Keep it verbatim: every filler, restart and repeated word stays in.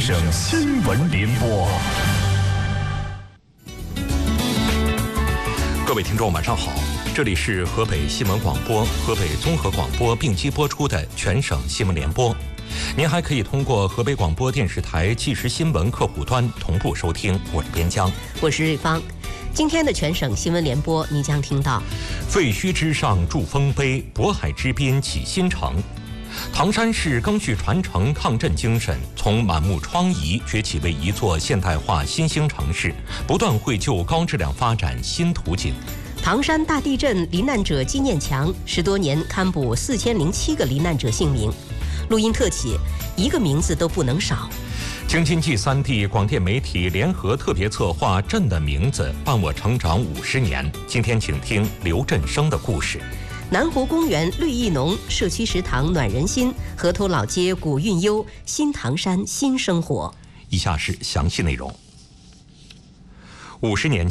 省新闻联播。 各位听众，晚上好，这里是河北新闻广播、河北综合广播并机播出的全省新闻联播。您还可以通过河北广播电视台即时新闻客户端同步收听。我是边疆， 我是瑞芳。今天的全省新闻联播，你将听到： 废墟之上筑丰碑，渤海之滨起新城。唐山市赓续传承抗震精神，从满目疮痍崛起为一座现代化新兴城市，不断绘就高质量发展新图景。 唐山大地震罹难者纪念墙十多年刊补四千零七个罹难者姓名，录音特写，一个名字都不能少。 京津冀三地广电媒体联合特别策划《朕的名字伴我成长五十年》，今天请听刘振生的故事。 南湖公园绿意浓，社区食堂暖人心，河头老街古韵优，新唐山新生活。 以下是详细内容。五十年